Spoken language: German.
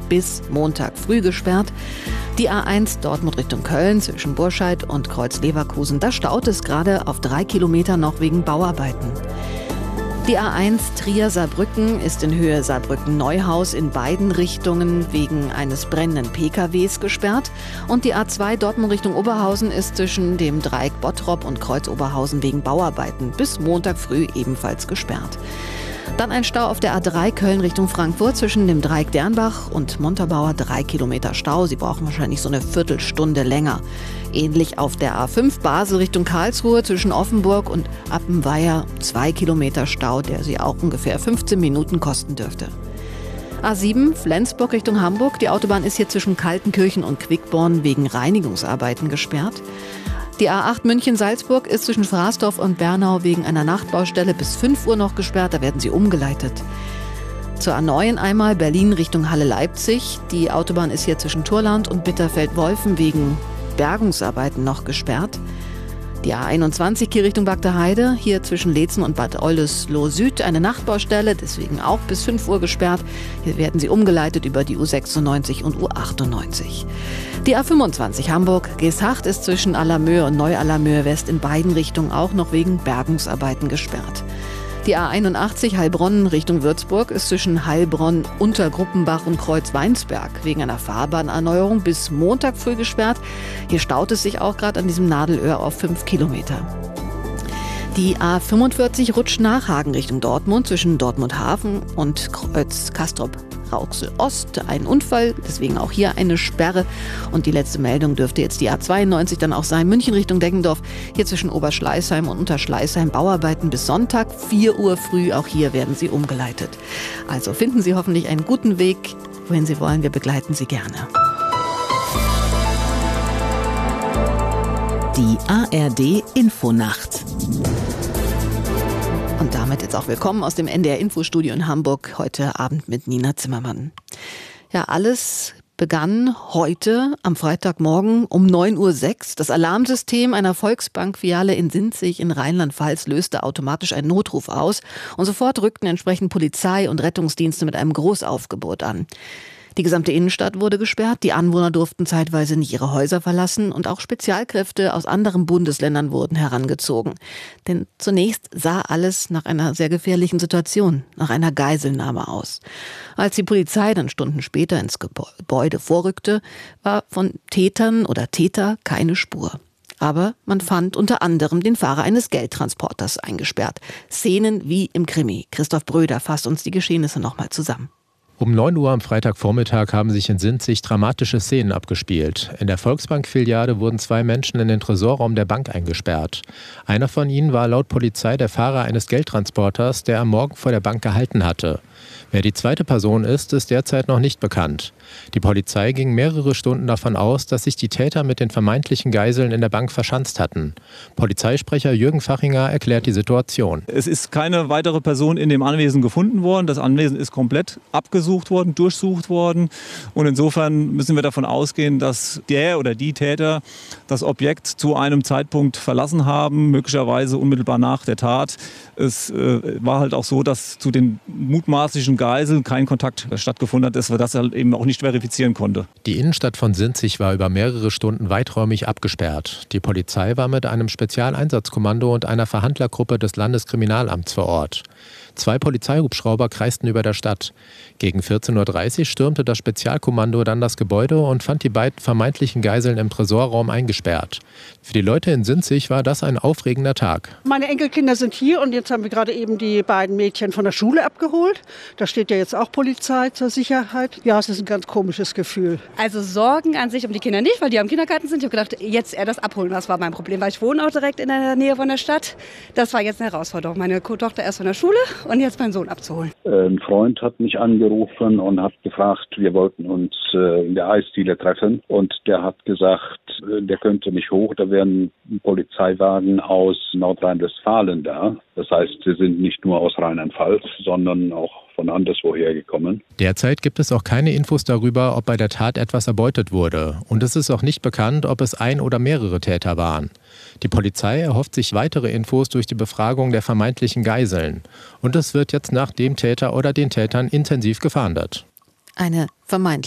bis Montag früh gesperrt. Die A1 Dortmund Richtung Köln zwischen Burscheid und Kreuz-Leverkusen, da staut es gerade auf 3 Kilometer noch wegen Bauarbeiten. Die A1 Trier-Saarbrücken ist in Höhe Saarbrücken-Neuhaus in beiden Richtungen wegen eines brennenden PKWs gesperrt. Und die A2 Dortmund Richtung Oberhausen ist zwischen dem Dreieck Bottrop und Kreuz Oberhausen wegen Bauarbeiten bis Montag früh ebenfalls gesperrt. Dann ein Stau auf der A3 Köln Richtung Frankfurt zwischen dem Dreieck Dernbach und Montabaur, 3 Kilometer Stau. Sie brauchen wahrscheinlich so eine Viertelstunde länger. Ähnlich auf der A5 Basel Richtung Karlsruhe zwischen Offenburg und Appenweier, 2 Kilometer Stau, der Sie auch ungefähr 15 Minuten kosten dürfte. A7 Flensburg Richtung Hamburg. Die Autobahn ist hier zwischen Kaltenkirchen und Quickborn wegen Reinigungsarbeiten gesperrt. Die A8 München-Salzburg ist zwischen Fraßdorf und Bernau wegen einer Nachtbaustelle bis 5 Uhr noch gesperrt. Da werden sie umgeleitet. Zur A9 einmal Berlin Richtung Halle-Leipzig. Die Autobahn ist hier zwischen Turland und Bitterfeld-Wolfen wegen Bergungsarbeiten noch gesperrt. Die A21 hier Richtung Bagdeheide, hier zwischen Leetzen und Bad Oldesloe Süd eine Nachtbaustelle, deswegen auch bis 5 Uhr gesperrt. Hier werden sie umgeleitet über die U96 und U98. Die A25 Hamburg-Geesthacht ist zwischen Allermöhe und Neu-Allermöhe West in beiden Richtungen auch noch wegen Bergungsarbeiten gesperrt. Die A81 Heilbronn Richtung Würzburg ist zwischen Heilbronn, Untergruppenbach und Kreuz-Weinsberg wegen einer Fahrbahnerneuerung bis Montag früh gesperrt. Hier staut es sich auch gerade an diesem Nadelöhr auf 5 Kilometer. Die A45 rutscht nach Hagen Richtung Dortmund zwischen Dortmund Hafen und Kreuz-Castrop-Rauxel Ost. Ein Unfall, deswegen auch hier eine Sperre. Und die letzte Meldung dürfte jetzt die A92 dann auch sein. München Richtung Deggendorf, hier zwischen Oberschleißheim und Unterschleißheim Bauarbeiten bis Sonntag 4 Uhr früh. Auch hier werden sie umgeleitet. Also finden Sie hoffentlich einen guten Weg, wohin Sie wollen. Wir begleiten Sie gerne. Die ARD Infonacht. Und damit jetzt auch willkommen aus dem NDR Infostudio in Hamburg, heute Abend mit Nina Zimmermann. Ja, alles begann heute am Freitagmorgen um 9:06 Uhr. Das Alarmsystem einer Volksbank-Filiale in Sinzig in Rheinland-Pfalz löste automatisch einen Notruf aus und sofort rückten entsprechend Polizei und Rettungsdienste mit einem Großaufgebot an. Die gesamte Innenstadt wurde gesperrt, die Anwohner durften zeitweise nicht ihre Häuser verlassen und auch Spezialkräfte aus anderen Bundesländern wurden herangezogen. Denn zunächst sah alles nach einer sehr gefährlichen Situation, nach einer Geiselnahme aus. Als die Polizei dann Stunden später ins Gebäude vorrückte, war von Tätern oder Täter keine Spur. Aber man fand unter anderem den Fahrer eines Geldtransporters eingesperrt. Szenen wie im Krimi. Christoph Bröder fasst uns die Geschehnisse nochmal zusammen. Um 9 Uhr am Freitagvormittag haben sich in Sinzig dramatische Szenen abgespielt. In der Volksbank-Filiale wurden 2 Menschen in den Tresorraum der Bank eingesperrt. Einer von ihnen war laut Polizei der Fahrer eines Geldtransporters, der am Morgen vor der Bank gehalten hatte. Wer die zweite Person ist derzeit noch nicht bekannt. Die Polizei ging mehrere Stunden davon aus, dass sich die Täter mit den vermeintlichen Geiseln in der Bank verschanzt hatten. Polizeisprecher Jürgen Fachinger erklärt die Situation. Es ist keine weitere Person in dem Anwesen gefunden worden. Das Anwesen ist komplett abgesucht worden, durchsucht worden. Und insofern müssen wir davon ausgehen, dass der oder die Täter das Objekt zu einem Zeitpunkt verlassen haben, möglicherweise unmittelbar nach der Tat. Es war halt auch so, dass zu den mutmaßlichen Geiseln kein Kontakt stattgefunden hat, dass wir das halt eben auch nicht verifizieren konnte. Die Innenstadt von Sinzig war über mehrere Stunden weiträumig abgesperrt. Die Polizei war mit einem Spezialeinsatzkommando und einer Verhandlergruppe des Landeskriminalamts vor Ort. 2 Polizeihubschrauber kreisten über der Stadt. Gegen 14:30 Uhr stürmte das Spezialkommando dann das Gebäude und fand die beiden vermeintlichen Geiseln im Tresorraum eingesperrt. Für die Leute in Sinzig war das ein aufregender Tag. Meine Enkelkinder sind hier und jetzt haben wir gerade eben die beiden Mädchen von der Schule abgeholt. Da steht ja jetzt auch Polizei zur Sicherheit. Ja, es ist ein ganz komisches Gefühl. Also Sorgen an sich um die Kinder nicht, weil die am Kindergarten sind. Ich habe gedacht, jetzt eher das Abholen, das war mein Problem. Weil ich wohne auch direkt in der Nähe von der Stadt. Das war jetzt eine Herausforderung. Meine Tochter erst von der Schule und jetzt meinen Sohn abzuholen. Ein Freund hat mich angerufen und hat gefragt, wir wollten uns in der Eisdiele treffen. Und der hat gesagt, der könnte nicht hoch, da wären Polizeiwagen aus Nordrhein-Westfalen da. Das heißt, sie sind nicht nur aus Rheinland-Pfalz, sondern auch von anderswoher gekommen. Derzeit gibt es auch keine Infos darüber, ob bei der Tat etwas erbeutet wurde. Und es ist auch nicht bekannt, ob es ein oder mehrere Täter waren. Die Polizei erhofft sich weitere Infos durch die Befragung der vermeintlichen Geiseln. Und es wird jetzt nach dem Täter oder den Tätern intensiv gefahndet. Eine vermeintliche